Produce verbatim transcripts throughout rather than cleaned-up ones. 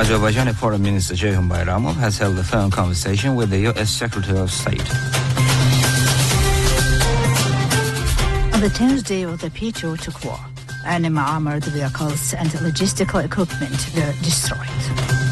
Azerbaijani Foreign Minister Ceyhun Bayramov has held a phone conversation with the U S Secretary of State. On the tenth day of the patriotic war, enemy armored vehicles and logistical equipment were destroyed.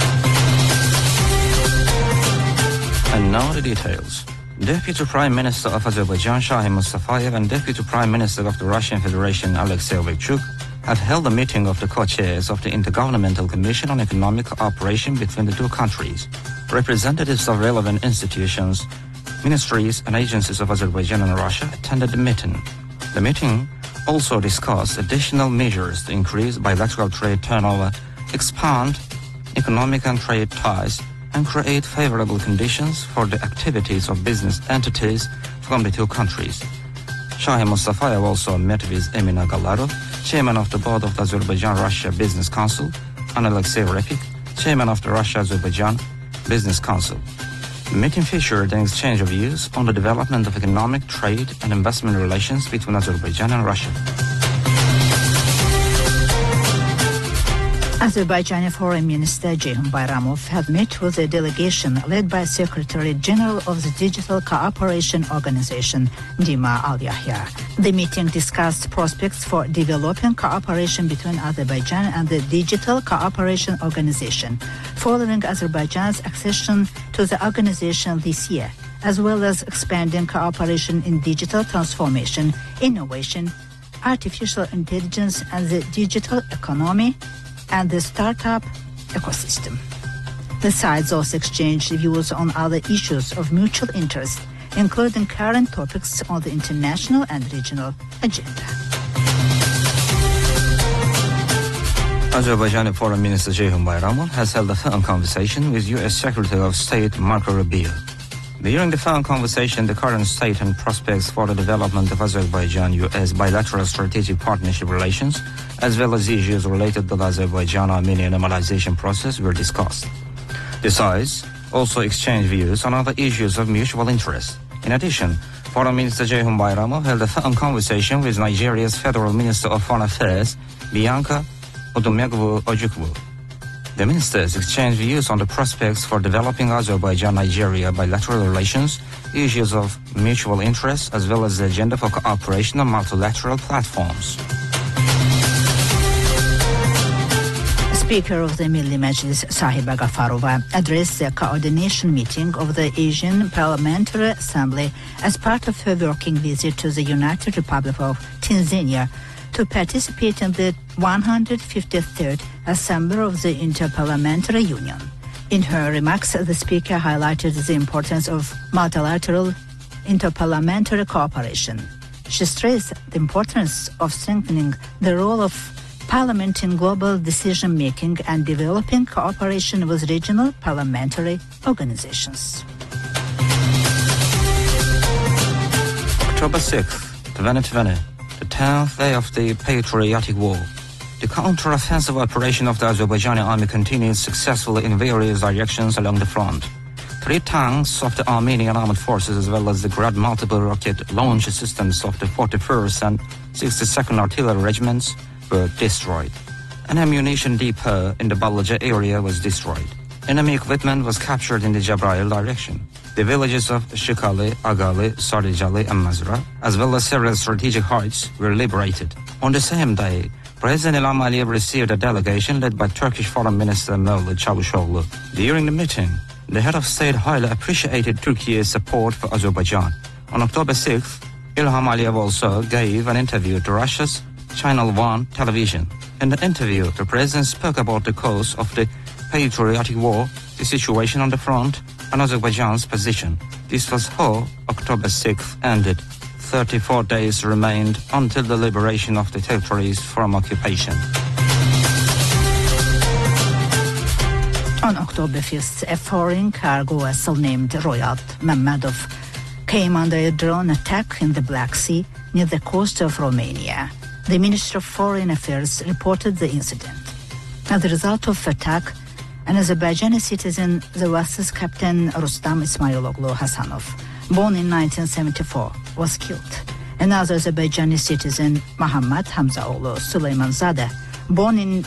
And now the details. Deputy Prime Minister of Azerbaijan Shahin Mustafayev and Deputy Prime Minister of the Russian Federation Alexei Ovechuk have held a meeting of the co-chairs of the Intergovernmental Commission on Economic Cooperation between the two countries. Representatives of relevant institutions, ministries and agencies of Azerbaijan and Russia attended the meeting. The meeting also discussed additional measures to increase bilateral trade turnover, expand economic and trade ties, and create favorable conditions for the activities of business entities from the two countries. Shahin Mustafayev also met with Emin Agalarov, chairman of the board of the Azerbaijan-Russia Business Council, and Alexei Repik, chairman of the Russia-Azerbaijan Business Council. The meeting featured an exchange of views on the development of economic, trade, and investment relations between Azerbaijan and Russia. Azerbaijani Foreign Minister Ceyhun Bayramov had met with a delegation led by Secretary General of the Digital Cooperation Organization, Dima Al-Yahya. The meeting discussed prospects for developing cooperation between Azerbaijan and the Digital Cooperation Organization, following Azerbaijan's accession to the organization this year, as well as expanding cooperation in digital transformation, innovation, artificial intelligence, and the digital economy, and the startup ecosystem. The sides also exchanged views on other issues of mutual interest, including current topics on the international and regional agenda. Azerbaijani Foreign Minister Ceyhun Bayramov has held a phone conversation with U S Secretary of State Marco Rubio. During the phone conversation, the current state and prospects for the development of Azerbaijan-U S bilateral strategic partnership relations, as well as issues related to the Azerbaijan-Armenian normalization process, were discussed. The sides also exchanged views on other issues of mutual interest. In addition, Foreign Minister Ceyhun Bayramov held a phone conversation with Nigeria's Federal Minister of Foreign Affairs, Bianca Odumegwu Ojukwu. The ministers exchanged views on the prospects for developing Azerbaijan-Nigeria bilateral relations, issues of mutual interest, as well as the agenda for cooperation on multilateral platforms. Speaker of the Milli Majlis, Sahiba Ghafarova, addressed the coordination meeting of the Asian Parliamentary Assembly as part of her working visit to the United Republic of Tanzania to participate in the one hundred fifty-third Assembly of the Interparliamentary Union. In her remarks, the speaker highlighted the importance of multilateral interparliamentary cooperation. She stressed the importance of strengthening the role of Parliament in global decision-making and developing cooperation with regional parliamentary organizations. October sixth, twenty twenty, the tenth day of the Patriotic War. The counter-offensive operation of the Azerbaijani army continued successfully in various directions along the front. Three tanks of the Armenian armed forces, as well as the Grad multiple rocket launch systems of the forty-first and sixty-second Artillery Regiments, were destroyed. An ammunition depot in the Balaja area was destroyed. Enemy equipment was captured in the Jabrail direction. The villages of Shikali, Agali, Sarijali and Mazra, as well as several strategic heights, were liberated. On the same day, President Ilham Aliyev received a delegation led by Turkish Foreign Minister Mevlut Çavuşoğlu. During the meeting, the head of state highly appreciated Turkey's support for Azerbaijan. On October sixth, Ilham Aliyev also gave an interview to Russia's Channel One television. In the interview, the president spoke about the cause of the Patriotic War, the situation on the front, and Azerbaijan's position. This was how October sixth ended. thirty-four days remained until the liberation of the territories from occupation. On October fifth, a foreign cargo vessel named Royal Mammadov came under a drone attack in the Black Sea near the coast of Romania. The Ministry of Foreign Affairs reported the incident. As a result of the attack, an Azerbaijani citizen, the vessel's captain Rustam Ismailoglu Hasanov, born in nineteen seventy-four, was killed. Another Azerbaijani citizen, Muhammad Hamzaoglu Suleymanzadeh, born in